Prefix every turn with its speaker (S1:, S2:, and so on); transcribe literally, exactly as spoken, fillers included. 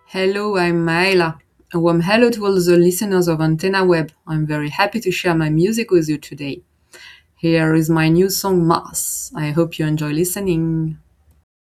S1: Hello, I'm Maela. A warm hello to all the listeners of Antenna Web. I'm very happy to share my music with you today. Here is my new song Mars. I hope you enjoy listening.